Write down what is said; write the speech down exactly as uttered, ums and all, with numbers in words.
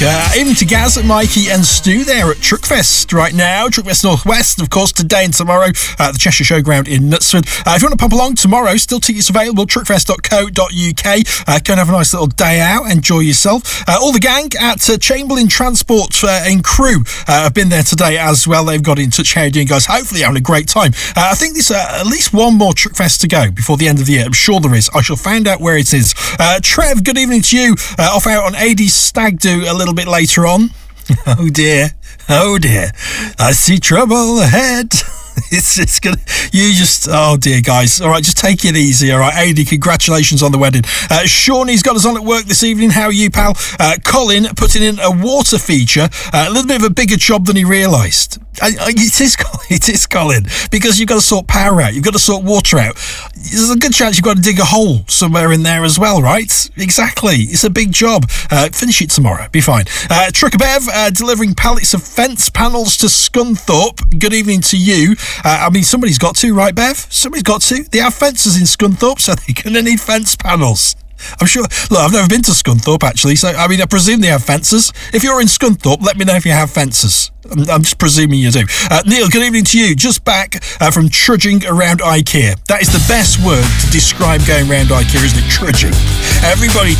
Uh, evening to Gaz, Mikey and Stu there at Truckfest right now. Truckfest Northwest, of course, today and tomorrow at the Cheshire Showground in Knutsford. Uh, if you want to pop along tomorrow, still tickets available, truckfest dot co dot uk. Uh, go and have a nice little day out, enjoy yourself. Uh, all the gang at uh, Chamberlain Transport uh, and Crew uh, have been there today as well. They've got in touch. How are you doing, guys? Hopefully you're having a great time. Uh, I think there's uh, at least one more Truckfest to go before the end of the year. I'm sure there is. I shall find out where it is. Uh, Trev, good evening to you. Uh, off out on A D's Stag Do a little bit later on. Oh dear, oh dear, I see trouble ahead. It's it's gonna, you just, oh dear, guys. All right, just take it easy. All right, A D, congratulations on the wedding. Uh, Shawnee's got us on at work this evening. How are you, pal? Uh, Colin putting in a water feature, uh, a little bit of a bigger job than he realised. I, I, it is, it is, Colin, because you've got to sort power out, you've got to sort water out. There's a good chance you've got to dig a hole somewhere in there as well, right? Exactly. It's a big job. Uh, finish it tomorrow. Be fine. Uh, Trucker Bev, uh, delivering pallets of fence panels to Scunthorpe. Good evening to you. Uh, I mean, somebody's got to, right, Bev? Somebody's got to. They have fences in Scunthorpe, so they're going to need fence panels. I'm sure. Look, I've never been to Scunthorpe, actually, so, I mean, I presume they have fences. If you're in Scunthorpe, let me know if you have fences. I'm, I'm just presuming you do. Uh, Neil, good evening to you. Just back uh, from trudging around IKEA. That is the best word to describe going around IKEA, isn't it? Trudging. Everybody